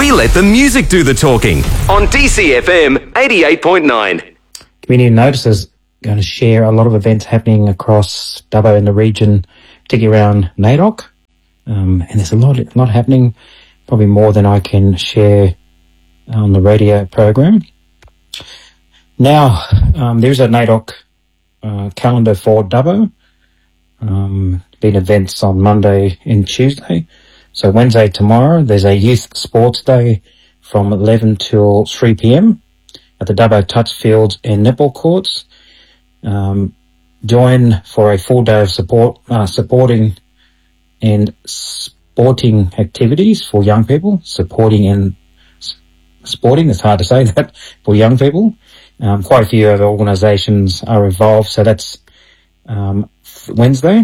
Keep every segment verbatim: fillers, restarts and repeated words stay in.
We let the music do the talking on D C F M eighty-eight point nine. Community Notice is going to share a lot of events happening across Dubbo and the region, particularly around NAIDOC. Um, and there's a lot, lot happening, probably more than I can share on the radio program. Now, um, there's a NAIDOC uh, calendar for Dubbo. Um, been events on Monday and Tuesday. So Wednesday tomorrow, there's a youth sports day from eleven till three p.m. at the Dubbo touch fields and netball courts. Um, join for a full day of support, uh, supporting and sporting activities for young people. Supporting and s- sporting, it's hard to say that for young people. Um, quite a few other organisations are involved, so that's um, Wednesday.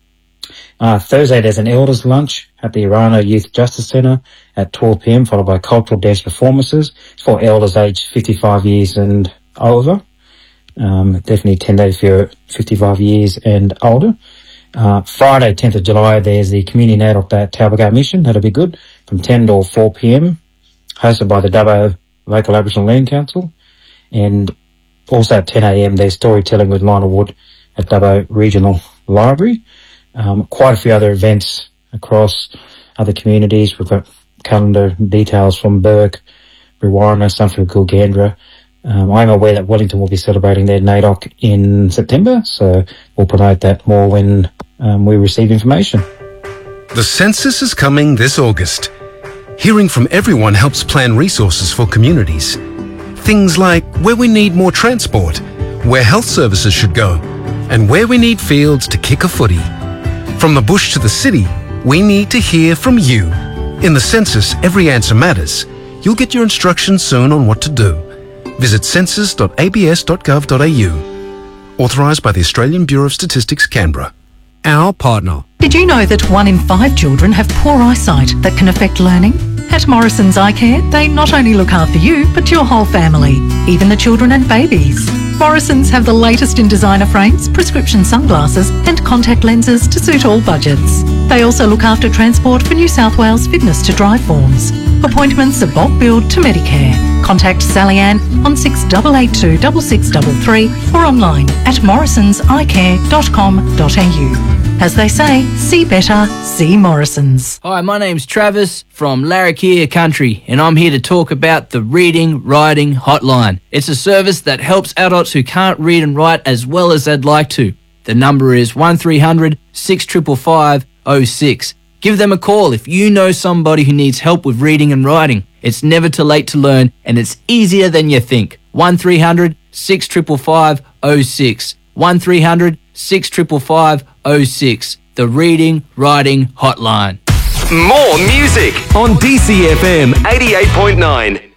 Uh, Thursday, there's an elders lunch at the Irana Youth Justice Centre at twelve p.m, followed by cultural dance performances for elders aged fifty-five years and over. Um, definitely attend that if you're fifty-five years and older. Uh, Friday, tenth of July, there's the Community NAIDOC Day at Talbot Mission. That'll be good from ten till four p.m, hosted by the Dubbo Local Aboriginal Land Council. And also at ten a.m, there's storytelling with Lionel Wood at Dubbo Regional Library. Um, quite a few other events across other communities. We've got calendar details from Burke, Brewarrina, Sunfield, Gilgandra. Um, I'm aware that Wellington will be celebrating their NAIDOC in September, so we'll promote that more when um, we receive information. The census is coming this August. Hearing from everyone helps plan resources for communities. Things like where we need more transport, where health services should go, and where we need fields to kick a footy. From the bush to the city, we need to hear from you. In the census, every answer matters. You'll get your instructions soon on what to do. Visit census dot a b s dot gov dot a u. Authorised by the Australian Bureau of Statistics, Canberra. Our partner. Did you know that one in five children have poor eyesight that can affect learning? At Morrison's Eye Care, they not only look after you, but your whole family, even the children and babies. Morrison's have the latest in designer frames, prescription sunglasses and contact lenses to suit all budgets. They also look after transport for New South Wales fitness to drive forms. Appointments are bulk billed to Medicare. Contact Sally Ann on six eight eight two six six three three or online at morrisons eye care dot com dot a u. As they say, see better, see Morrison's. Hi, my name's Travis from Larrakia Country, and I'm here to talk about the Reading Writing Hotline. It's a service that helps adults who can't read and write as well as they'd like to. The number is one three hundred six five five five oh six. Give them a call if you know somebody who needs help with reading and writing. It's never too late to learn, and it's easier than you think. one three hundred six five five five oh six. one three hundred six five five five oh six. The Reading Writing Hotline. More music on D C F M eighty-eight point nine.